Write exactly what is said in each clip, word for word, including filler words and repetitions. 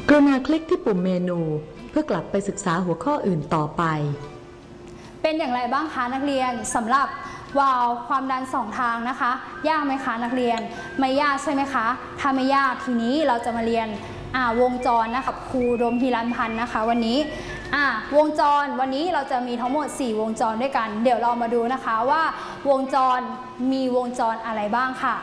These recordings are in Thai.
กรุณาคลิกที่ปุ่มเมนูเพื่อกลับไปศึกษาหัวข้ออื่นต่อไปเป็นอย่างไรบ้างคะนักเรียนสำหรับวาล์วความดันสองทางนะคะยากไหมคะนักเรียนไม่ยากใช่ไหมคะถ้าไม่ยากทีนี้เราจะมาเรียนวงจรนะคะครูดมฮิรันพันธ์นะคะวันนี้วงจรวันนี้เราจะมีทั้งหมดสี่วงจรด้วยกันเดี๋ยวเรามาดูนะคะว่าวงจรมีวงจรอะไรบ้างค่ะ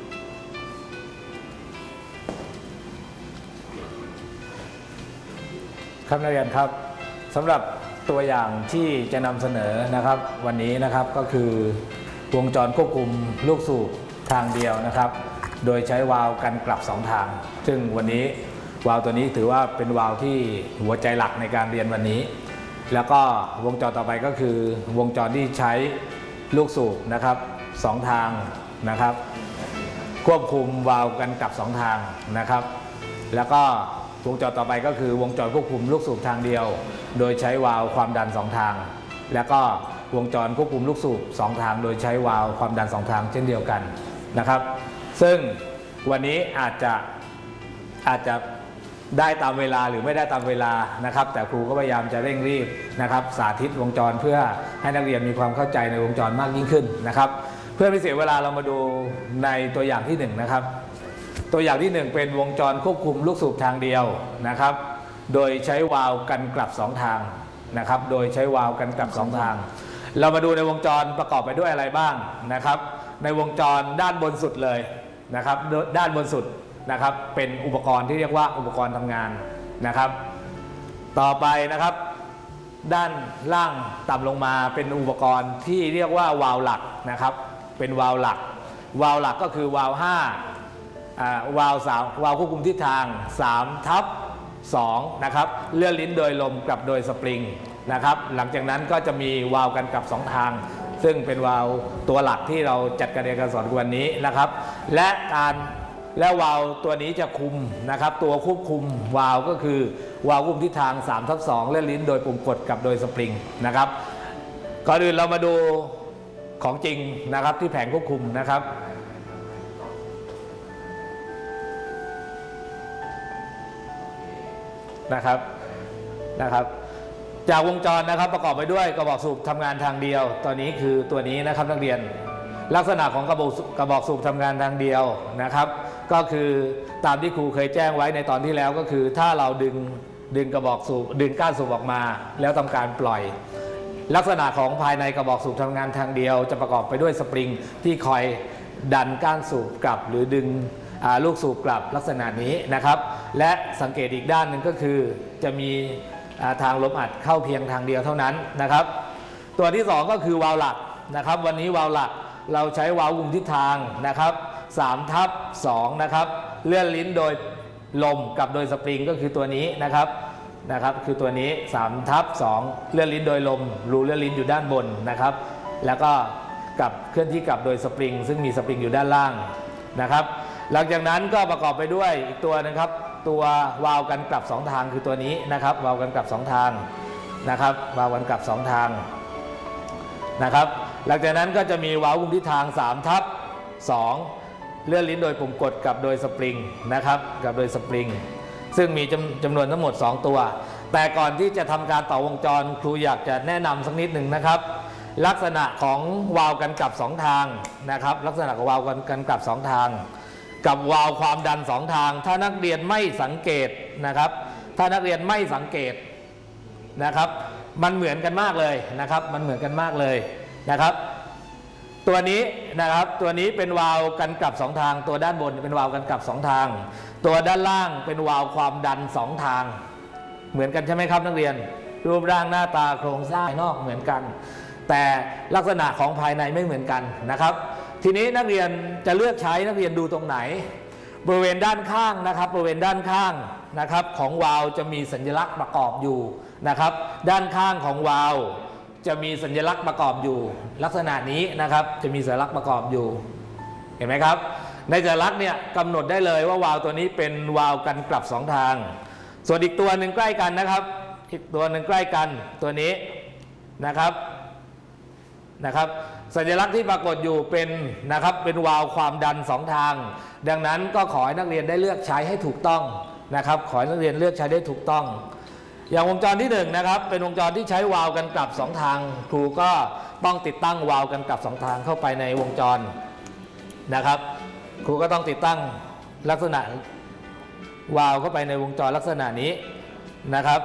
ครับนักเรียนครับสำหรับตัวอย่างที่จะนำเสนอนะครับวันนี้นะครับก็คือวงจรควบคุมลูกสูบทางเดียวนะครับโดยใช้วาล์วกันกลับสองทางซึ่งวันนี้วาล์วตัวนี้ถือว่าเป็นวาล์วที่หัวใจหลักในการเรียนวันนี้แล้วก็วงจรต่อไปก็คือวงจรที่ใช้ลูกสูบนะครับสองทางนะครับควบคุมวาล์วกันกลับสองทางนะครับแล้วก็วงจรต่อไปก็คือวงจรควบคุมลูกสูบทางเดียวโดยใช้วาล์วความดันสองทางแล้วก็วงจรควบคุมลูกสูบสองทางโดยใช้วาล์วความดันสองทางเช่นเดียวกันนะครับซึ่งวันนี้อาจจะอาจจะได้ตามเวลาหรือไม่ได้ตามเวลานะครับแต่ครูก็พยายามจะเร่งรีบนะครับสาธิตวงจรเพื่อให้นักเรียนมีความเข้าใจในวงจรมากยิ่งขึ้นนะครับเพื่อไม่เสียเวลาเรามาดูในตัวอย่างที่หนึ่งนะครับตัวอย่างที่หนึ่งเป็นวงจรควบคุมลูกสูบทางเดียวนะครับโดยใช้วาล์วกันกลับสองทางนะครับโดยใช้วาล์วกันกลับสองทางเรามาดูในวงจรประกอบไปด้วยอะไรบ้างนะครับในวงจรด้านบนสุดเลยนะครับด้านบนสุดนะครับเป็นอุปกรณ์ที่เรียกว่าอุปกรณ์ทำงานนะครับต่อไปนะครับด้านล่างต่ำลงมาเป็นอุปกรณ์ที่เรียกว่าวาล์วหลักนะครับเป็นวาล์วหลักวาล์วหลักก็คือวาล์วห้าวาล์วสามวาล์วควบคุมทิศทางสามทับสองนะครับเลื่อนลิ้นโดยลมกลับโดยสปริงนะครับหลังจากนั้นก็จะมีวาล์วกันกลับสองทางซึ่งเป็นวาล์วตัวหลักที่เราจัดการเรียนการสอนวันนี้นะครับและการและวาล์วตัวนี้จะคุมนะครับตัวควบคุมวาล์วก็คือวาล์วควบคุมทิศทางสามทับสองเลื่อนลิ้นโดยปุ่มกดกับโดยสปริงนะครับก่อนอื่นเรามาดูของจริงนะครับที่แผงควบคุมนะครับนะครับนะครับจากวงจรนะครับประกอบไปด้วยกระบอกสูบทำงานทางเดียวตอนนี้คือตัวนี้นะครับนักเรียนลักษณะของกระบอกกระบอกสูบทำงานทางเดียวนะครับก็คือตามที่ครูเคยแจ้งไว้ในตอนที่แล้วก็คือถ้าเราดึงดึงกระบอกสูบดึงก้านสูบออกมาแล้วทำการปล่อยลักษณะของภายในกระบอกสูบทำงานทางเดียวจะประกอบไปด้วยสปริงที่คอยดันก้านสูบกลับหรือดึงลูกสูบกลับลักษณะนี้นะครับและสังเกตอีกด้านหนึ่งก็คือจะมีทางลมอัดเข้าเพียงทางเดียวเท่านั้นนะครับตัวที่สองก็คือวาล์วหลักนะครับวันนี้วาล์วหลักเราใช้วาล์วคุมทิศทางนะครับสามทับสองนะครับเลื่อนลิ้นโดยลมกับโดยสปริงก็คือตัวนี้นะครับนะครับคือตัวนี้สามทับสองเลื่อนลิ้นโดยลมรูเลื่อนลิ้นอยู่ด้านบนนะครับแล้วก็กับเคลื่อนที่กลับโดยสปริงซึ่งมีสปริงอยู่ด้านล่างนะครับหลังจากนั้นก็ประกอบไปด้วยอีกตัวนะครับตัววาล์วกันกลับสองทางคือตัวนี้นะครับวาล์วกันกลับสองทางนะครับวาล์วกันกลับสองทางนะครับหลังจากนั้นก็จะมีวาล์วคุมทิศทางสามทับสองเลื่อนลิ้นโดยปุ่มกดกับโดยสปริงนะครับกับโดยสปริงซึ่งมีจำจำนวนทั้งหมดสองตัวแต่ก่อนที่จะทำการต่อวงจรครูอยากจะแนะนำสักนิดหนึ่งนะครับลักษณะของวาล์วกันกลับสองทางนะครับลักษณะของวาล์วกันกลับสองทางกับวาล์วความดันสองทางถ้านักเรียนไม่สังเกตนะครับถ้านักเรียนไม่สังเกตนะครับมันเหมือนกันมากเลยนะครับมันเหมือนกันมากเลยนะครับตัวนี้นะครับตัวนี้เป็นวาล์วกันกลับสองทางตัวด้านบนเป็นวาล์วกันกลับสองทางตัวด้านล่างเป็นวาล์วความดันสองทางเหมือนกันใช่ไหมครับนักเรียนรูปร่างหน้าตาโครงสร้างภายนอกเหมือนกันแต่ลักษณะของภายในไม่เหมือนกันนะครับทีนี้นักเรียนจะเลือกใช้นักเรียนดูตรงไหนบริเวณด้านข้างนะครับบริเวณด้านข้างนะครับของวาล์วจะมีสัญลักษณ์ประกอบอยู่นะครับด้านข้างของวาล์วจะมีสัญลักษณ์ประกอบอยู่ลักษณะนี้นะครับจะมีสัญลักษณ์ประกอบอยู่เห็นไหมครับในสัญลักษณ์เนี่ยกำหนดได้เลยว่าวาล์วตัวนี้เป็นวาล์วกันกลับสองทางส่วนอีกตัวหนึ่งใกล้กันนะครับอีกตัวหนึ่งใกล้กันตัวนี้นะครับนะครับสัญลักษณ์ที่ปรากฏอยู่เป็นนะครับเป็นวาล์วความดันสองทางดังนั้นก็ขอให้นักเรียนได้เลือกใช้ให้ถูกต้องนะครับขอให้นักเรียนเลือกใช้ได้ถูกต้องอย่างวงจรที่หนึ่งนะครับเป็นวงจรที่ใช้วาล์วกันกลับสองทางครูก็ต้องติดตั้งวาล์วกันกลับสองทางเข้าไปในวงจรนะครับครูก็ต้องติดตั้งลักษณะวาล์วเข้าไปในวงจรลักษณะนี้นะครับ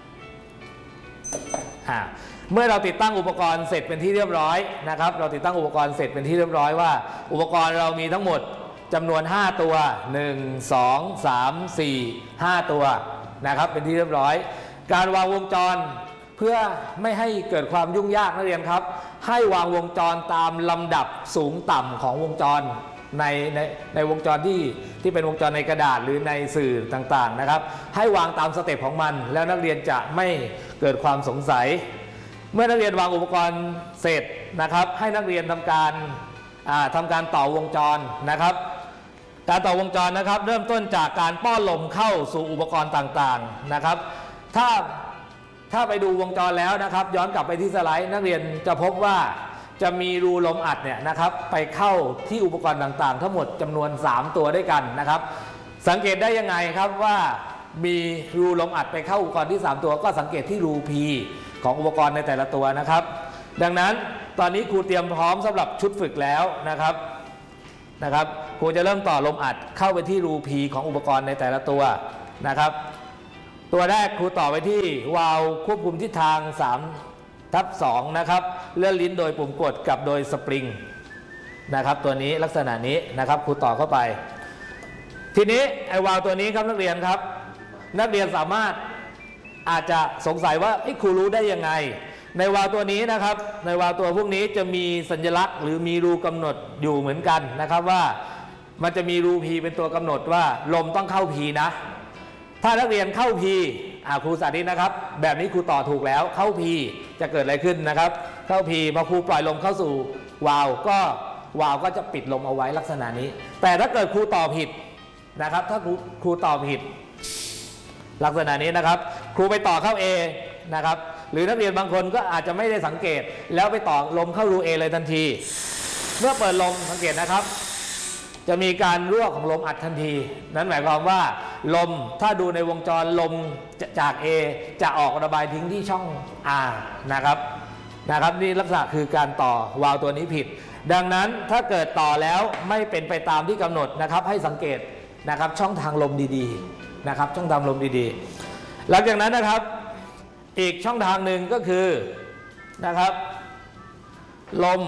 เมื่อเราติดตั้งอุปกรณ์เสร็จเป็นที่เรียบร้อยนะครับเราติดตั้งอุปกรณ์เสร็จเป็นที่เรียบร้อยว่าอุปกรณ์เรามีทั้งหมดจำนวนห้าตัวหนึ่ง สอง สาม สี่ ห้าตัวนะครับเป็นที่เรียบร้อยการวางวงจรเพื่อไม่ให้เกิดความยุ่งยากนักเรียนครับให้วางวงจรตามลำดับสูงต่ำของวงจรในในในวงจรที่ที่เป็นวงจรในกระดาษหรือในสื่อต่างๆนะครับให้วางตามสเต็ปของมันแล้วนักเรียนจะไม่เกิดความสงสัยเมื่อนักเรียนวางอุปกรณ์เสร็จนะครับให้นักเรียนทำการทำการต่อวงจรนะครับการต่อวงจรนะครับเริ่มต้นจากการป้อนลมเข้าสู่อุปกรณ์ต่างๆนะครับถ้าถ้าไปดูวงจรแล้วนะครับย้อนกลับไปที่สไลด์นักเรียนจะพบว่าจะมีรูลมอัดเนี่ยนะครับไปเข้าที่อุปกรณ์ต่างๆทั้งหมดจำนวนสามตัวด้วยกันนะครับสังเกตได้ยังไงครับว่ามีรูลมอัดไปเข้าอุปกรณ์ที่สามตัวก็สังเกตที่รู P ของอุปกรณ์ในแต่ละตัวนะครับดังนั้นตอนนี้ครูเตรียมพร้อมสำหรับชุดฝึกแล้วนะครับนะครับครูจะเริ่มต่อลมอัดเข้าไปที่รู P ของอุปกรณ์ในแต่ละตัวนะครับตัวแรกครูต่อไปที่วาล์วควบคุมทิศทางสามทับสองนะครับเลื่อนลิ้นโดยปุ่มกดกับโดยสปริงนะครับตัวนี้ลักษณะนี้นะครับครูต่อเข้าไปทีนี้ไอ้วาล์วตัวนี้ครับนักเรียนครับนักเรียนสามารถอาจจะสงสัยว่าครูรู้ได้ยังไงในวาล์วตัวนี้นะครับในวาล์วตัวพวกนี้จะมีสัญลักษณ์หรือมีรูกำหนดอยู่เหมือนกันนะครับว่ามันจะมีรู P เป็นตัวกำหนดว่าลมต้องเข้า P นะถ้านักเรียนเข้า P อ่าครูสาธิตนะครับแบบนี้ครูต่อถูกแล้วเข้า P จะเกิดอะไรขึ้นนะครับเข้า P พอครูปล่อยลมเข้าสู่วาล์วก็วาล์วก็จะปิดลมเอาไว้ลักษณะนี้แต่ถ้าเกิดครูต่อผิดนะครับถ้าครูครูต่อผิดลักษณะนี้นะครับครูไปต่อเข้า A นะครับหรือนักเรียนบางคนก็อาจจะไม่ได้สังเกตแล้วไปต่อลมเข้ารู A เลยทันทีเมื่อเปิดลมสังเกตนะครับจะมีการรั่วของลมอัดทันทีนั้นหมายความว่าลมถ้าดูในวงจรลมจาก A จะออกระบายทิ้งที่ช่อง R นะครับนะครับนี่ลักษณะคือการต่อวาล์วตัวนี้ผิดดังนั้นถ้าเกิดต่อแล้วไม่เป็นไปตามที่กำหนดนะครับให้สังเกตนะครับช่องทางลมดีๆนะครับช่องทางลมดีๆหลังจากนั้นนะครับอีกช่องทางหนึ่งก็คือนะครับลม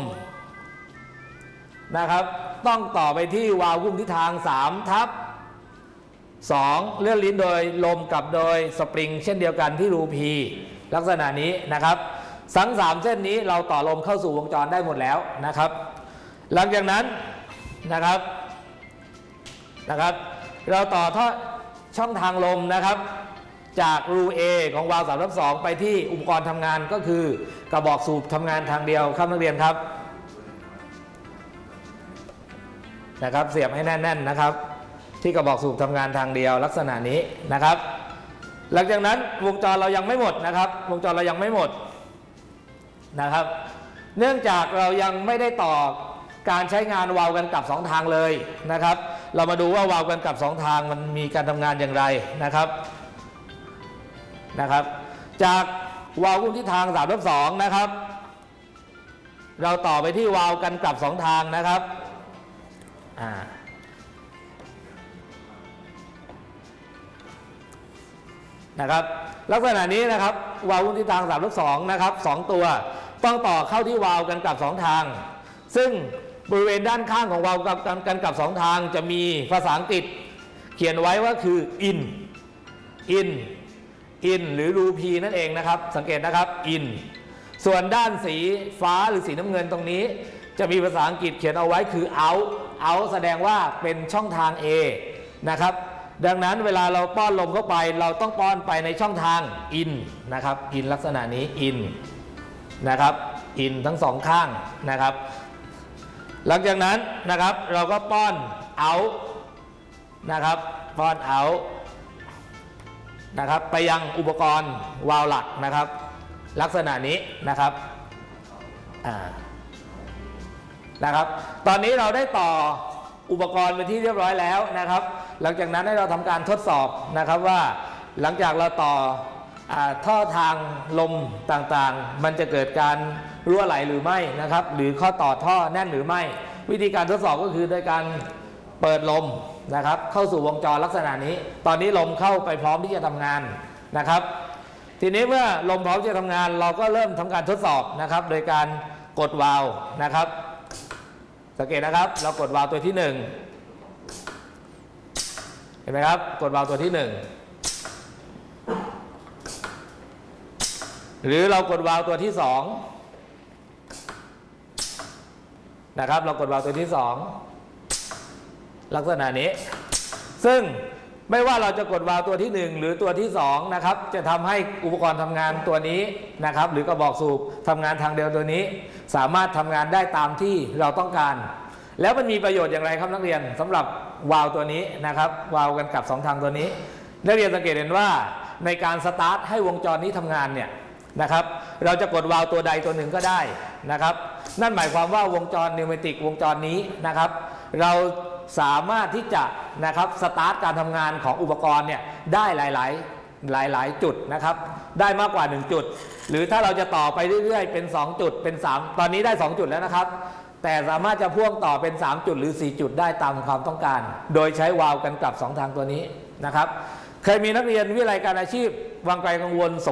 นะครับต้องต่อไปที่วาล์วควบคุมทิศทางสามทับสองเลื่อนลิ้นโดยลมกับโดยสปริงเช่นเดียวกันที่รู P ลักษณะนี้นะครับทั้งสามเส้นนี้เราต่อลมเข้าสู่วงจรได้หมดแล้วนะครับหลังจากนั้นนะครับนะครับเราต่อท่อช่องทางลมนะครับจากรู A ของวาล์วสามทับสองไปที่อุปกรณ์ทำงานก็คือกระบอกสูบทำงานทางเดียวครับนักเรียนครับนะครับเสียบให้แน่นๆนะครับที่กระบอกสูบทำงานทางเดียวลักษณะนี้นะครับหลังจากนั้นวงจรเรายังไม่หมดนะครับวงจรเรายังไม่หมดนะครับเนื่องจากเรายังไม่ได้ต่อการใช้งานวาล์วกันกลับสองทางเลยนะครับเรามาดูว่าวาล์วกันกลับสองทางมันมีการทำงานอย่างไรนะครับนะครับจากวาล์วควบคุมทิศทางสามทับสองนะครับเราต่อไปที่วาล์วกันกลับสองทางนะครับอ่านะครับลักษณะนี้นะครับวาล์วควบคุมทิศทางสามทับสองนะครับสองตัวต้องต่อเข้าที่วาล์วกันกลับสองทางซึ่งบริเวณด้านข้างของวาล์วกันกันกลับสองทางจะมีภาษาอังกฤษเขียนไว้ว่าคือ in in in หรือรู P นั่นเองนะครับสังเกตนะครับ in ส่วนด้านสีฟ้าหรือสีน้ำเงินตรงนี้จะมีภาษาอังกฤษเขียนเอาไว้คือ out out แสดงว่าเป็นช่องทาง A นะครับดังนั้นเวลาเราป้อนลมเข้าไปเราต้องป้อนไปในช่องทาง in นะครับ in ลักษณะนี้ in นะครับ in ทั้งสองข้างนะครับหลังจากนั้นนะครับเราก็ป้อน out นะครับป้อน out นะครับไปยังอุปกรณ์วาล์วหลักนะครับลักษณะนี้นะครับอ่านะครับตอนนี้เราได้ต่ออุปกรณ์เป็นที่เรียบร้อยแล้วนะครับหลังจากนั้นให้เราทำการทดสอบนะครับว่าหลังจากเราต่อท่อทางลมต่างๆมันจะเกิดการรั่วไหลหรือไม่นะครับหรือข้อต่อท่อแน่นหรือไม่วิธีการทดสอบก็คือโดยการเปิดลมนะครับเข้าสู่วงจรลักษณะนี้ตอนนี้ลมเข้าไปพร้อมที่จะทำงานนะครับทีนี้เมื่อลมพร้อมจะทำงานเราก็เริ่มทำการทดสอบนะครับโดยการกดวาล์วนะครับสังเกตนะครับเรากดวาล์วตัวที่หนึ่งเห็นไหมครับกดวาล์วตัวที่หนึ่งหรือเรากดวาล์วตัวที่สองนะครับเรากดวาล์วตัวที่สองลักษณะนี้ซึ่งไม่ว่าเราจะกดวาล์วตัวที่หนึ่งหรือตัวที่สองนะครับจะทำให้อุปกรณ์ทำงานตัวนี้นะครับหรือกระบอกสูบทำงานทางเดียวตัวนี้สามารถทำงานได้ตามที่เราต้องการแล้วมันมีประโยชน์อย่างไรครับนักเรียนสำหรับวาล์วตัวนี้นะครับวาล์วกันกลับสองทางตัวนี้นักเรียนสังเกตเห็นว่าในการสตาร์ทให้วงจรนี้ทำงานเนี่ยนะครับเราจะกดวาล์วตัวใดตัวหนึ่งก็ได้นะครับนั่นหมายความว่าวงจรนิวเมติกวงจรนี้นะครับเราสามารถที่จะนะครับสตาร์ทการทำงานของอุปกรณ์เนี่ยได้หลายๆหลายๆจุดนะครับได้มากกว่าหนึ่งจุดหรือถ้าเราจะต่อไปเรื่อยๆเป็นสองจุดเป็นสามตอนนี้ได้สองจุดแล้วนะครับแต่สามารถจะพ่วงต่อเป็นสามจุดหรือสี่จุดได้ตามความต้องการโดยใช้วาล์วกันกลับสองทางตัวนี้นะครับเคยมีนักเรียนวิทยาลัยการอาชีพวังไกลกังวล